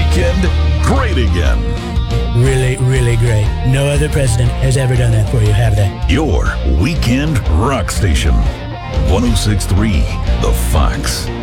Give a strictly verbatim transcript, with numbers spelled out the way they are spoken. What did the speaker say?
weekend great again. Really, really great. No other president has ever done that for you, have they? Your weekend rock station. one oh six point three The Fox.